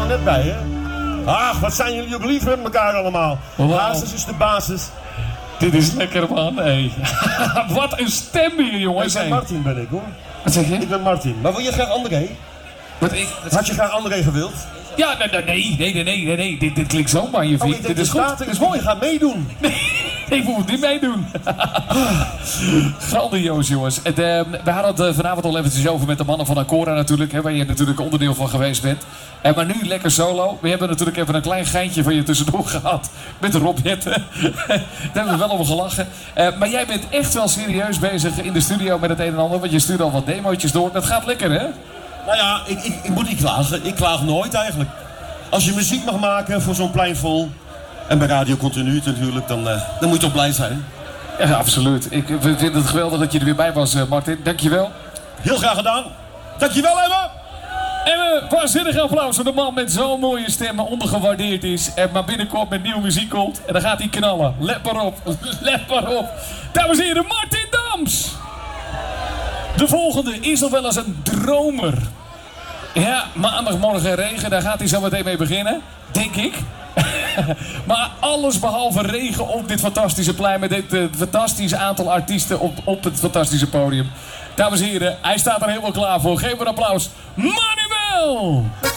er net bij, hè? Ach, wat zijn jullie ook lief met elkaar allemaal. Wow. Basis is de basis. Dit is lekker, man. Hey. Wat een stem hier, jongens. Ik ben Martin, ben ik, hoor. Wat zeg je? Ik ben Martin. Maar wil je graag André? Had je graag André gewild? Ja, nee. Dit klinkt zo magnifiek. Dit is goed. Dit is mooi. Je gaat meedoen. Ik moet niet meedoen. Grandioos, jongens. We hadden het vanavond al eventjes over met de mannen van Acora natuurlijk. Hè, waar je natuurlijk onderdeel van geweest bent. Maar nu lekker solo. We hebben natuurlijk even een klein geintje van je tussendoor gehad. Met de Rob Jetten. Daar hebben we wel over gelachen. Maar jij bent echt wel serieus bezig in de studio met het een en ander. Want je stuurt al wat demootjes door. Dat gaat lekker, hè? Nou ja, ik moet niet klagen. Ik klaag nooit eigenlijk. Als je muziek mag maken voor zo'n plein vol... En bij Radio Continu natuurlijk, dan moet je toch blij zijn. Ja, absoluut. Ik vind het geweldig dat je er weer bij was, Martin. Dankjewel. Heel graag gedaan. Dankjewel, Emma. En een waanzinnig applaus voor de man met zo'n mooie stem, ondergewaardeerd is. En maar binnenkort met nieuwe muziek komt. En dan gaat hij knallen. Let maar op. Let maar op. Dames en heren, Martin Dams. De volgende is nog wel eens een dromer. Ja, maandagmorgen regen, daar gaat hij zo meteen mee beginnen. Denk ik. Maar alles behalve regen op dit fantastische plein. Met dit fantastische aantal artiesten op het fantastische podium. Dames en heren, hij staat er helemaal klaar voor. Geef een applaus. Manuel!